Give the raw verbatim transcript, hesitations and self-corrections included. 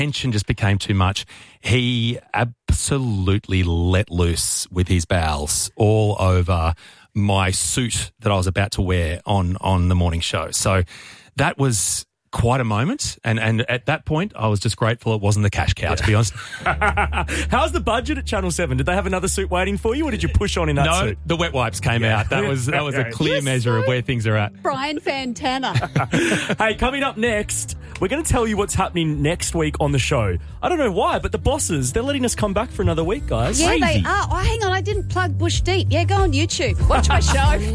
tension just became too much. He absolutely let loose with his bowels all over my suit that I was about to wear on, on the morning show. So that was quite a moment. And, and at that point, I was just grateful it wasn't the cash cow, to be honest. How's the budget at Channel seven? Did they have another suit waiting for you, or did you push on in that no, suit? The wet wipes came Yeah. out. That was that was a clear You're measure so of where things are at. Brian Fantana. Hey, coming up next, we're going to tell you what's happening next week on the show. I don't know why, but the bosses, they're letting us come back for another week, guys. Yeah, Crazy. they are. Oh, hang on. I didn't plug Bush Deep. Yeah, go on YouTube. Watch my show.